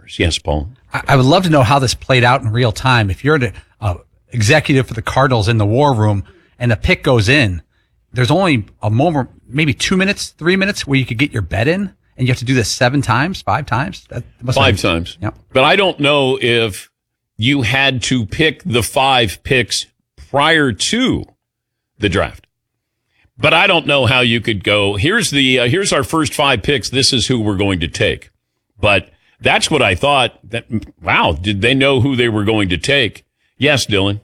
hours. Yes, Paul. I would love to know how this played out in real time. If you're an executive for the Cardinals in the war room and a pick goes in, there's only a moment, maybe 2 minutes, 3 minutes where you could get your bet in, and you have to do this 7 times, 5 times? Five times. Yeah. But I don't know if you had to pick the 5 picks prior to the draft. But I don't know how you could go, here's our first 5 picks, this is who we're going to take. But that's what I thought. Wow, did they know who they were going to take? Yes, Dylan.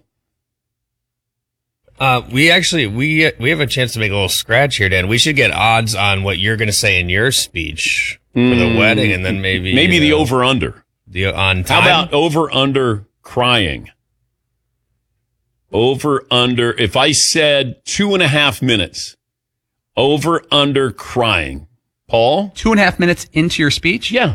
We have a chance to make a little scratch here, Dan. We should get odds on what you're going to say in your speech for the wedding, and then maybe the over-under. On time. How about over-under crying? Over-under, if I said 2.5 minutes, over-under crying. Paul? 2.5 minutes into your speech? Yeah.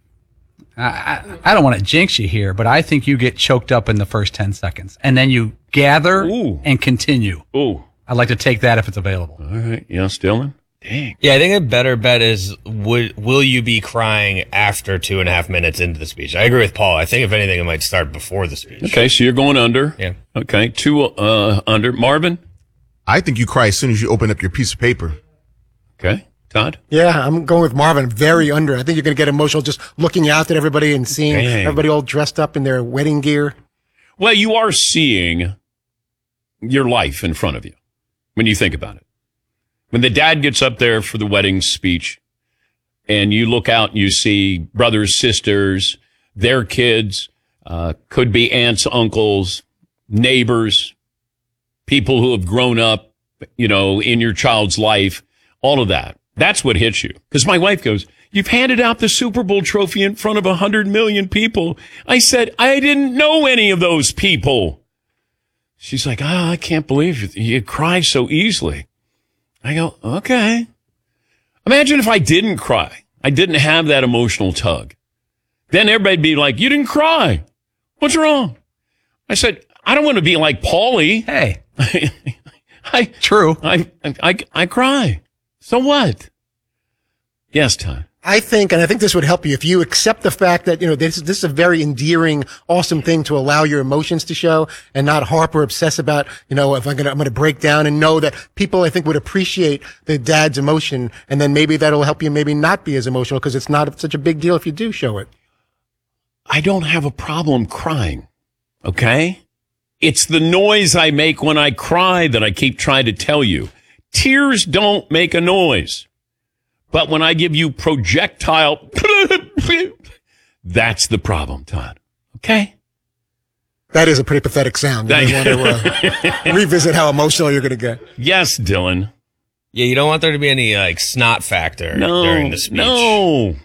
I don't want to jinx you here, but I think you get choked up in the first 10 seconds. And then you gather and continue. Ooh. I'd like to take that if it's available. All right. Yes, Dylan? Dang. Yeah, I think a better bet is will you be crying after 2.5 minutes into the speech? I agree with Paul. I think if anything, it might start before the speech. Okay, so you're going under. Yeah. Okay, 2 under. Marvin? I think you cry as soon as you open up your piece of paper. Okay. Todd? Yeah, I'm going with Marvin. Very under. I think you're going to get emotional just looking out at everybody and seeing everybody all dressed up in their wedding gear. Well, you are seeing your life in front of you when you think about it. When the dad gets up there for the wedding speech and you look out and you see brothers, sisters, their kids, could be aunts, uncles, neighbors, people who have grown up, in your child's life, all of that. That's what hits you. Because my wife goes, you've handed out the Super Bowl trophy in front of 100 million people. I said, I didn't know any of those people. She's like, I can't believe you cry so easily. I go, okay. Imagine if I didn't cry. I didn't have that emotional tug. Then everybody'd be like, you didn't cry. What's wrong? I said, I don't want to be like Paulie. Hey. True. I cry. So what? Yes, Ty. I think this would help you if you accept the fact that, this is a very endearing, awesome thing to allow your emotions to show and not harp or obsess about, if I'm going to break down, and know that people, I think, would appreciate the dad's emotion. And then maybe that'll help you maybe not be as emotional because it's not such a big deal if you do show it. I don't have a problem crying. Okay. It's the noise I make when I cry that I keep trying to tell you. Tears don't make a noise. But when I give you projectile, that's the problem, Todd. Okay? That is a pretty pathetic sound. You want to revisit how emotional you're going to get. Yes, Dylan. Yeah, you don't want there to be any snot factor during the speech. No.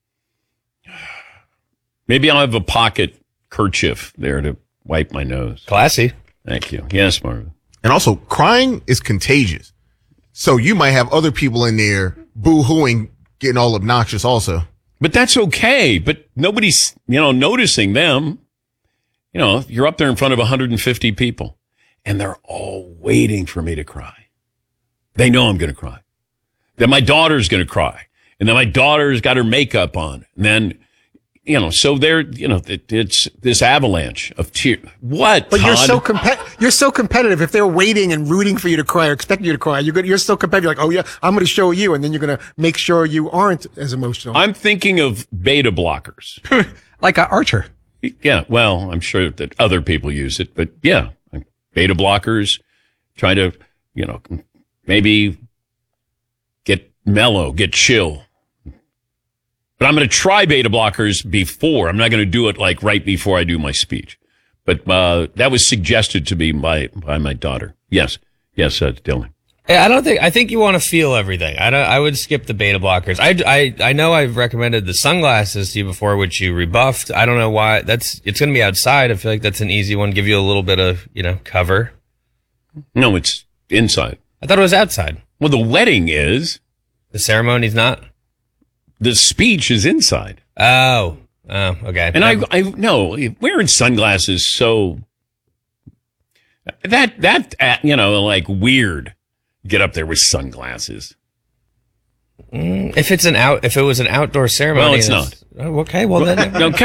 Maybe I'll have a pocket kerchief there to wipe my nose. Classy. Thank you. Yes, Marvin. And also, crying is contagious. So you might have other people in there boo-hooing, getting all obnoxious also. But that's okay. But nobody's, noticing them. You're up there in front of 150 people, and they're all waiting for me to cry. They know I'm going to cry. Then my daughter's going to cry. And then my daughter's got her makeup on. And then, so they're, it's this avalanche of tears. What, But Todd? you're so competitive. If they're waiting and rooting for you to cry or expecting you to cry, you're so competitive. You're like, oh yeah, I'm going to show you. And then you're going to make sure you aren't as emotional. I'm thinking of beta blockers. Like an Archer. Yeah, well, I'm sure that other people use it, but yeah, beta blockers, try to, maybe get mellow, get chill. But I'm going to try beta blockers before. I'm not going to do it like right before I do my speech. But that was suggested to me by my daughter. Yes, Dylan. I think you want to feel everything. I would skip the beta blockers. I know I've recommended the sunglasses to you before, which you rebuffed. I don't know why. It's going to be outside. I feel like that's an easy one. Give you a little bit of, cover. No, it's inside. I thought it was outside. Well, the wedding is. The ceremony's not? The speech is inside. Oh, okay. And I know wearing sunglasses, so that, like weird. Get up there with sunglasses. If it was an outdoor ceremony. Well, it's not. Okay. Well, then. Okay.